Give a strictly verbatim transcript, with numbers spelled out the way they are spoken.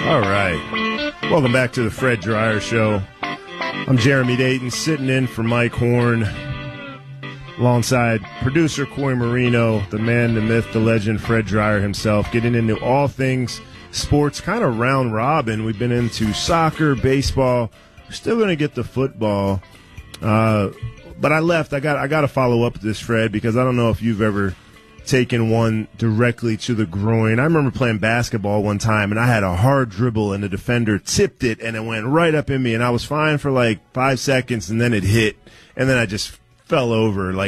All right. Welcome back to the Fred Dryer Show. I'm Jeremy Dayton, sitting in for Mike Horn, alongside producer Corey Marino, the man, the myth, the legend, Fred Dryer himself, getting into all things sports, kind of round robin. We've been into soccer, baseball. We're still going to get to football. Uh, but I left. I got I got to follow up with this, Fred, because I don't know if you've ever taken one directly to the groin. I remember playing basketball one time, and I had a hard dribble, and the defender tipped it, and it went right up in me, and I was fine for like five seconds, and then it hit, and then I just fell over like